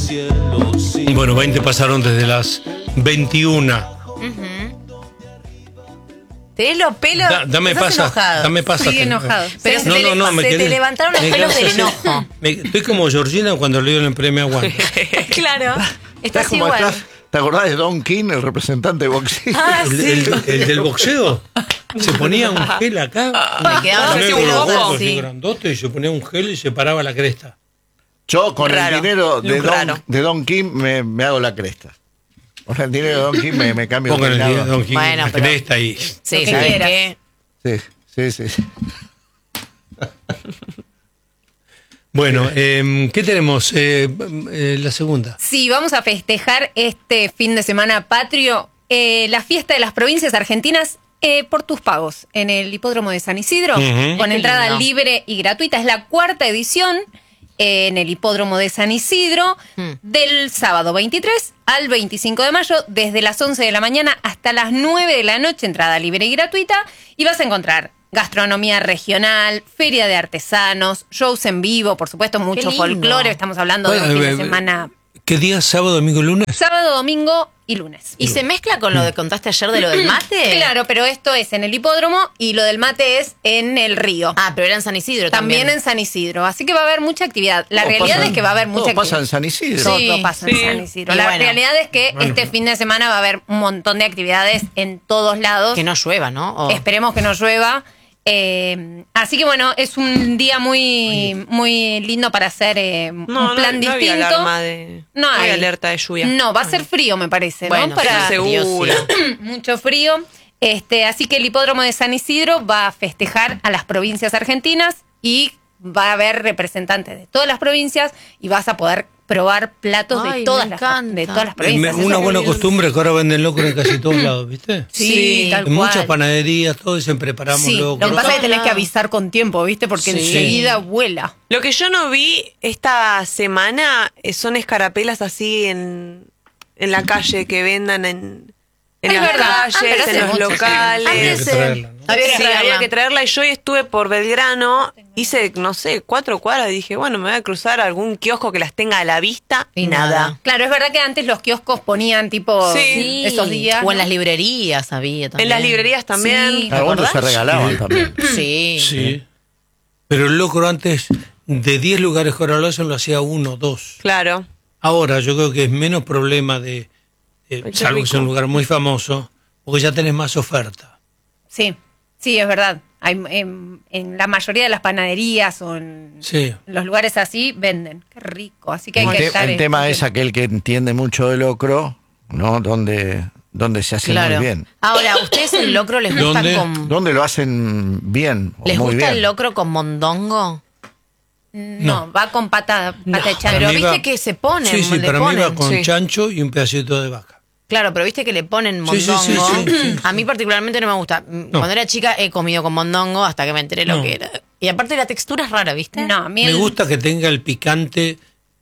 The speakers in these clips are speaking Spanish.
Bueno, 20 pasaron desde las 21. Tenés los pelos. Dame pasa. Dame pasa. Sigue enojado. Pero No, se te levantaron los pelos del enojo. Estoy como Georgina cuando le dio el premio a Wanda. Claro. Estás como igual. estás. ¿Te acordás de Don King, el representante de boxeo? Ah, sí. El del boxeo. Se ponía un gel acá. Me quedaban los negro, pelos gordo, así. así grandote, y se ponía un gel y se paraba la cresta. Yo con Raro. el dinero Raro. de Don King me hago la cresta. Con el dinero de Don King me cambio Pongan el peinado. día de Don King, Bueno, la pero- cresta y... Sí, que ¿sabes quieras. qué? Sí. Bueno, ¿qué tenemos? La segunda. Sí, vamos a festejar este fin de semana patrio la fiesta de las provincias argentinas por tus pagos en el Hipódromo de San Isidro, Ujú. con Qué entrada lindo. libre y gratuita. Es la 4ª edición en el Hipódromo de San Isidro del sábado 23 al 25 de mayo, desde las 11 de la mañana hasta las 9 de la noche, entrada libre y gratuita, y vas a encontrar gastronomía regional, feria de artesanos, shows en vivo, por supuesto, mucho lindo. folclore. Estamos hablando de un fin de semana, ¿Qué día? ¿Sábado, domingo, lunes? sábado, domingo y lunes. ¿Y se mezcla con lo que contaste ayer de lo del mate? Claro, pero esto es en el hipódromo y lo del mate es en el río. Ah, pero era en San Isidro también. También en San Isidro. Así que va a haber mucha actividad. La Todo realidad pasa- es que va a haber mucha todo pasa actividad. en San Isidro. Todo pasa en San Isidro. Y La bueno. realidad es que este fin de semana va a haber un montón de actividades en todos lados. Que no llueva, ¿no? O- Esperemos que no llueva. Así que bueno, es un día muy lindo para hacer un plan no había distinto. alarma de, No no hay hay. alerta de lluvia. No, va a ser frío, me parece, Bueno, ¿no? Para sí, seguro. mucho frío. Así que el Hipódromo de San Isidro va a festejar a las provincias argentinas y va a haber representantes de todas las provincias y vas a poder probar platos Ay, de todas me las encanta. provincias. Una Eso buena es- costumbre que ahora venden locro en casi todos lados, ¿viste? Sí, tal En cual. muchas panaderías, todos dicen preparamos Sí, lo locro. que pasa es que tenés que avisar con tiempo, ¿viste? Porque Sí. enseguida vuela. Lo que yo no vi esta semana son escarapelas así en la calle que vendan en Es las verdad, calles, pero hace en los mucho, sí. locales. Habría que traerla, ¿no? Sí, había que traerla y yo estuve por Belgrano, hice, no sé, 4 cuadras y dije, bueno, me voy a cruzar a algún kiosco que las tenga a la vista Y nada. nada. Claro, es verdad que antes los kioscos ponían tipo Sí. esos días. O en ¿no? las librerías había también. En las librerías también. Sí. Algunos se acordás? regalaban también. Sí. Sí. Pero el locro antes, de 10 lugares que ahora lo hacen, lo hacía 1, 2. Claro. Ahora yo creo que es menos problema de, qué salvo que sea un rico. lugar muy famoso, porque ya tenés más oferta. Sí, es verdad. Hay, en la mayoría de las panaderías o en Sí. los lugares así venden. Qué rico. Así que hay El, que estar. el tema es aquel que entiende mucho de locro, ¿no? Donde se hace Claro. muy bien. Ahora, ¿a ustedes el locro les gusta ¿Dónde? con... Donde lo hacen bien, o ¿Les muy gusta bien. el locro con mondongo? No, va con pata de chancho. Pero mí viste va- que se ponen, Sí, sí, le para mí va ponen. con sí. chancho y un pedacito de vaca. Claro, pero viste que le ponen Sí, sí, mondongo. sí, sí. A mí particularmente no me gusta. Cuando era chica he comido con mondongo hasta que me enteré lo No. que era. Y aparte la textura es rara, ¿viste? No, a mí Me el- gusta que tenga el picante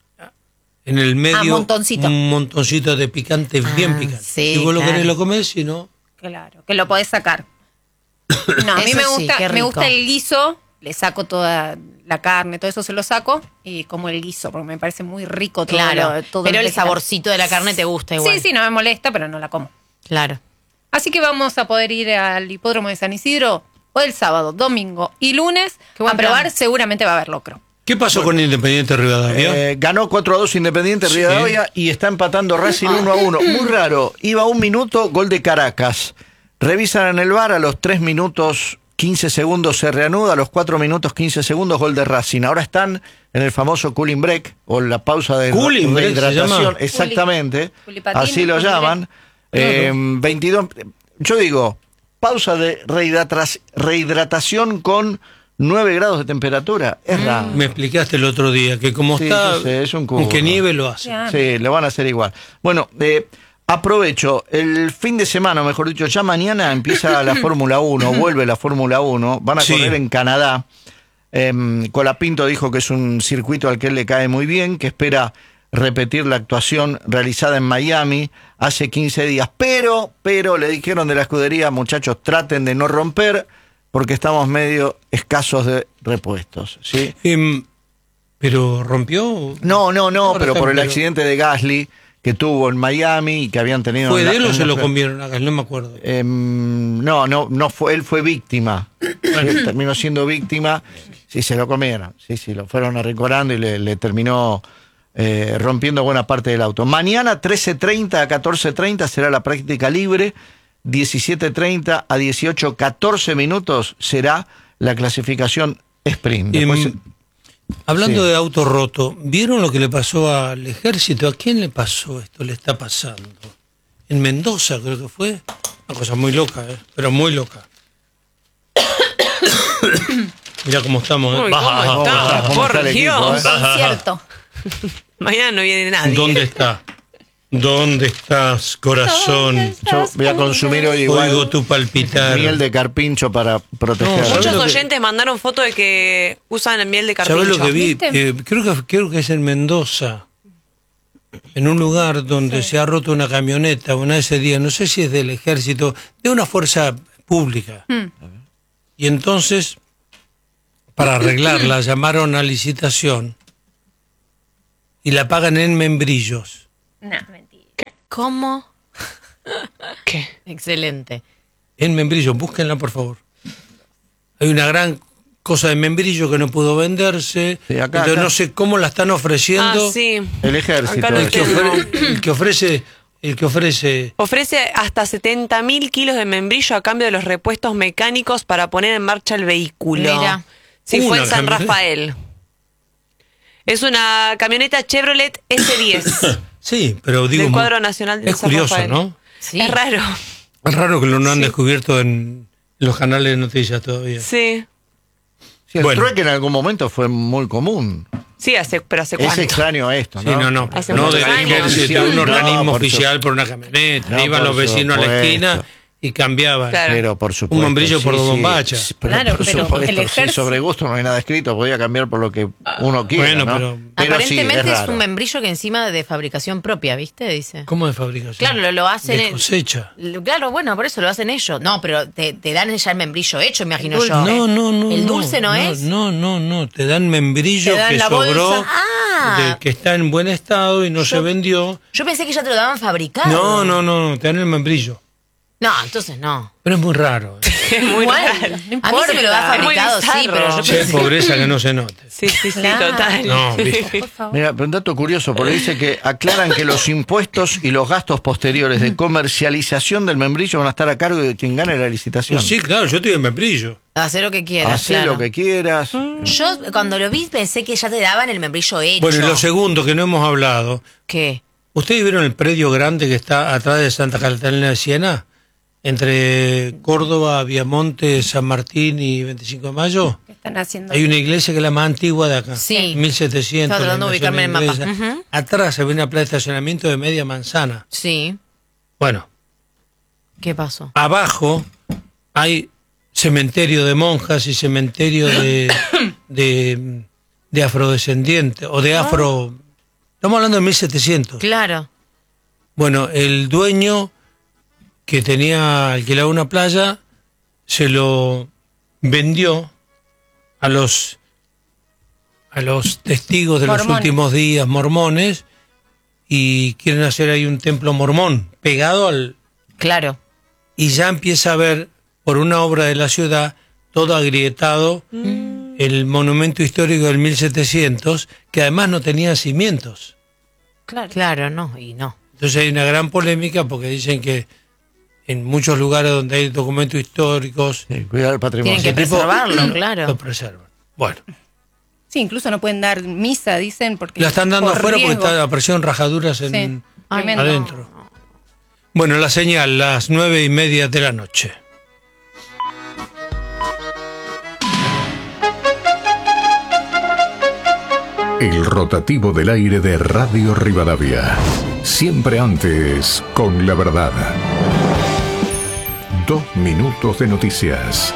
en el medio. montoncito. Un montoncito de picante, bien picante. sí, si vos lo claro. querés, lo comés, si no... Claro, que lo podés sacar. No, a mí Eso me sí, gusta, qué me rico. gusta el guiso, le saco toda la carne, todo eso se lo saco y como el guiso, porque me parece muy rico todo Claro, todo pero el vegetal. saborcito de la carne te gusta igual. Sí, no me molesta, pero no la como. Claro. Así que vamos a poder ir al hipódromo de San Isidro o el sábado, domingo y lunes Qué buen a probar. plan. Seguramente va a haber locro. ¿Qué pasó con Independiente Rivadavia? Ganó 4-2 Independiente Rivadavia y está empatando Racing 1-1. Muy raro. Iba 1 minuto, gol de Caracas. Revisan en el VAR, a los 3 minutos 15 segundos se reanuda, a los 4 minutos 15 segundos gol de Racing. Ahora están en el famoso cooling break o la pausa de Cooling break se hidratación. llama. Exactamente. Culipatín, Así lo cooling llaman. 22. Yo digo, pausa de rehidratación con 9 grados de temperatura. Es raro. Me explicaste el otro día que como Sí, está, yo sé, es un con que curro. nieve lo hace. Ya. Sí, lo van a hacer igual. Bueno, aprovecho, el fin de semana, mejor dicho, ya mañana empieza la Fórmula 1, vuelve la Fórmula 1, van a Sí. correr en Canadá. Colapinto dijo que es un circuito al que él le cae muy bien, que espera repetir la actuación realizada en Miami hace 15 días. Pero le dijeron de la escudería, muchachos, traten de no romper, porque estamos medio escasos de repuestos, ¿sí? ¿Pero rompió? No, Ahora pero por el pero- accidente de Gasly que tuvo en Miami y que habían tenido... ¿Fue en la- de él o en se la- lo comieron acá? No me acuerdo. No fue, él fue víctima. Él terminó siendo víctima. Sí, se lo comieron. Sí, lo fueron arrinconando y le terminó rompiendo buena parte del auto. Mañana 13:30 a 14:30 será la práctica libre. 17:30 a 18, 14 minutos será la clasificación sprint. Después, Hablando sí. de auto roto, ¿vieron lo que le pasó al ejército? ¿A quién le pasó esto? Le está pasando. En Mendoza creo que fue. Una cosa muy loca, pero muy loca. Mirá cómo estamos. Uy, ¿cómo estamos? ¿Cómo Por está el equipo, Dios. Concierto. Mañana no viene nadie. ¿Dónde está? ¿Dónde estás, corazón? yo voy a consumir hoy igual Oigo tu palpitar. miel de carpincho para proteger. No, ¿sabes Muchos lo que- oyentes mandaron fotos de que usan miel de carpincho. ¿Sabes lo que vi? ¿Viste? Creo que es en Mendoza, en un lugar donde se ha roto una camioneta, una ese día, no sé si es del ejército, de una fuerza pública. Y entonces, para arreglarla, llamaron a licitación y la pagan en membrillos. No, mentira. ¿Cómo? ¿Qué? Excelente. En membrillo, búsquenla por favor. Hay una gran cosa de membrillo que no pudo venderse, Sí, acá, entonces acá. no sé cómo la están ofreciendo. Ah, sí. El ejército. Acá lo El que, el que ofrece Ofrece hasta 70.000 kilos de membrillo a cambio de los repuestos mecánicos para poner en marcha el vehículo. Mira. Sí, fue Una en San camioneta. Rafael. Es una camioneta Chevrolet S10 sí, pero digo del cuadro nacional de es San curioso, Rafael. ¿no? Sí. Es raro. Es raro que lo no han descubierto en los canales de noticias todavía. Sí. Sí, el Bueno. trueque en algún momento fue muy común. Sí, pero hace Es cuánto. extraño esto, Sí, ¿no? no, Hace no muchos del años. ejército, de un No, organismo por oficial por una camioneta. No, Iban por los vecinos a la supuesto. esquina y cambiaban. Claro. Pero por supuesto. Un membrillo por dos bombachas. Claro, Claro, por pero supuesto, el sí, ejército- sobre gusto no hay nada escrito, podía cambiar por lo que uno quiera, Bueno, ¿no? pero- Aparentemente sí, es raro. un membrillo que encima de fabricación propia, ¿viste? Dice. ¿Cómo de fabricación? Claro, lo hacen. De cosecha. Claro, bueno, por eso lo hacen ellos. No, pero te dan ya el membrillo hecho, imagino dulce. yo. No. ¿El dulce no es? No. Te dan membrillo Te dan que la bolsa. sobró, Ah. que está en buen estado y no se vendió. Yo pensé que ya te lo daban fabricado. No, te dan el membrillo. No, entonces no. Pero es muy raro. Es muy Igual, raro. a mí se me lo da Es muy fabricado, sí, bizarro. pero yo Che, pobreza que no se note. Sí, Claro. total. No, ¿viste? Por favor. Mira, pero un dato curioso, porque dice que aclaran que los impuestos y los gastos posteriores de comercialización del membrillo van a estar a cargo de quien gane la licitación. Sí, claro, yo estoy en membrillo. hacer lo que quieras. Hacé claro. lo que quieras. Yo cuando lo vi pensé que ya te daban el membrillo hecho. Bueno, y lo segundo que no hemos hablado. ¿Qué? ¿Ustedes vieron el predio grande que está atrás de Santa Catalina de Siena? Entre Córdoba, Viamonte, San Martín y 25 de Mayo. ¿Qué están haciendo? Hay una iglesia que es la más antigua de acá. Sí. 1700. Estaba tratando la de ubicarme en el invasión mapa. inglesa. Atrás había una plaza de estacionamiento de media manzana. Sí. Bueno, ¿Qué pasó? abajo hay cementerio de monjas y cementerio de afrodescendientes o de afro. Estamos hablando de 1700. Claro. Bueno, el dueño que tenía alquilado una playa se lo vendió a los testigos de los Mormones. últimos días mormones y quieren hacer ahí un templo mormón pegado al. Claro. Y ya empieza a ver por una obra de la ciudad todo agrietado el monumento histórico del 1700 que además no tenía cimientos. Claro. Claro, no, y no. Entonces hay una gran polémica porque dicen que en muchos lugares donde hay documentos históricos Sí, cuidar el patrimonio. Tienen que ese tipo preservarlo, claro. lo preservan. Bueno, Sí, incluso no pueden dar misa, dicen, porque la están dando por afuera porque riesgo. está aparecieron rajaduras en, Sí, Ay, tremendo. adentro. Bueno, la señal, las 9:30 de la noche. El rotativo del aire de Radio Rivadavia. Siempre antes con la verdad. 2 minutos de noticias.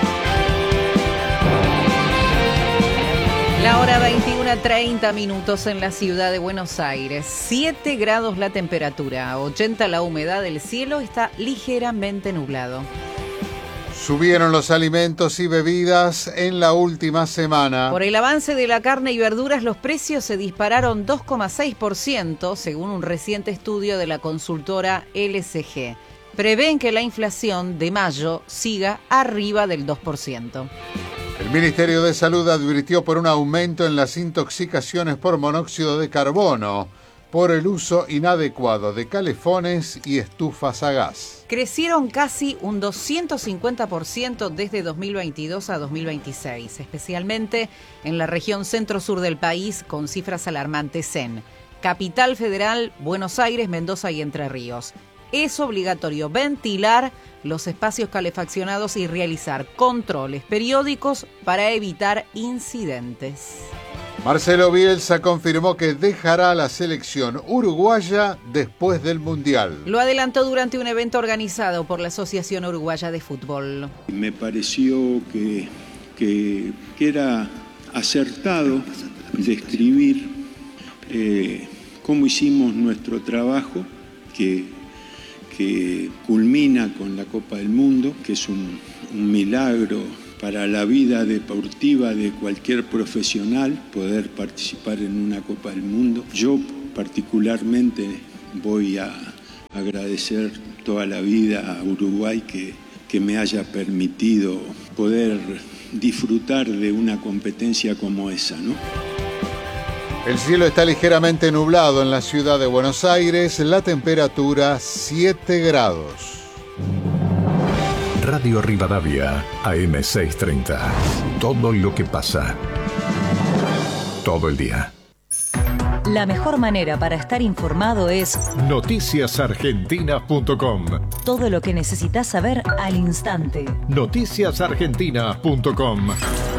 La hora 21:30 minutos en la ciudad de Buenos Aires. 7 grados la temperatura, 80 la humedad del cielo, está ligeramente nublado. Subieron los alimentos y bebidas en la última semana. Por el avance de la carne y verduras, los precios se dispararon 2,6%, según un reciente estudio de la consultora LCG. Prevén que la inflación de mayo siga arriba del 2%. El Ministerio de Salud advirtió por un aumento en las intoxicaciones por monóxido de carbono por el uso inadecuado de calefones y estufas a gas. Crecieron casi un 250% desde 2022 a 2026, especialmente en la región centro-sur del país, con cifras alarmantes en Capital Federal, Buenos Aires, Mendoza y Entre Ríos. Es obligatorio ventilar los espacios calefaccionados y realizar controles periódicos para evitar incidentes. Marcelo Bielsa confirmó que dejará la selección uruguaya después del Mundial. Lo adelantó durante un evento organizado por la Asociación Uruguaya de Fútbol. Me pareció que era acertado describir cómo hicimos nuestro trabajo, que culmina con la Copa del Mundo, que es un milagro para la vida deportiva de cualquier profesional poder participar en una Copa del Mundo. Yo particularmente voy a agradecer toda la vida a Uruguay que me haya permitido poder disfrutar de una competencia como esa, ¿no? El cielo está ligeramente nublado en la ciudad de Buenos Aires, la temperatura 7 grados. Radio Rivadavia, AM630. Todo lo que pasa. Todo el día. La mejor manera para estar informado es noticiasargentinas.com. Todo lo que necesitas saber al instante. Noticiasargentinas.com.